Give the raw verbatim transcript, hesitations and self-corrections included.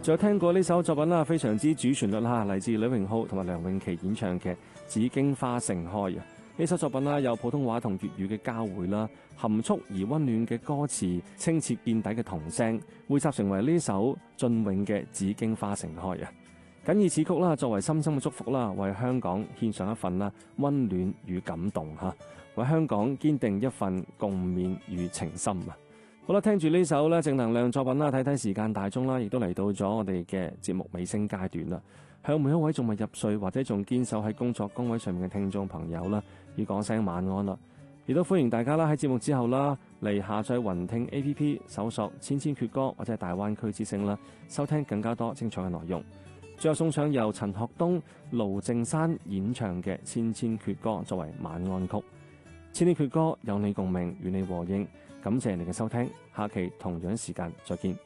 仲有聽過呢首作品啦，非常之主旋律啦，嚟自呂榮浩同埋梁詠琪演唱嘅《紫荊花盛開》啊！呢首作品啦，有普通話同粵語嘅交匯啦，含蓄而溫暖嘅歌詞，清澈見底嘅童聲，匯集成為呢首雋永嘅《紫荊花盛開》啊！謹以此曲啦，作為深深嘅祝福啦，為香港獻上一份啦溫暖與感動吓，為香港堅定一份共勉與情深啊！好啦，聽住呢首咧正能量作品啦，睇睇時間大鐘啦，亦都嚟到咗我哋嘅節目尾聲階段啦。向每一位仲未入睡或者仲堅守喺工作崗位上面嘅聽眾朋友啦，要講聲晚安啦。亦都歡迎大家啦喺節目之後啦嚟下載雲聽 A P P， 搜索千千闕歌或者係大灣區之聲啦，收聽更加多精彩嘅內容。最後送上由陳學冬、盧靜山演唱嘅《千千闕歌》作為晚安曲。千千闕歌有你共鳴，與你和應。感謝你嘅收聽，下期同樣時間再見。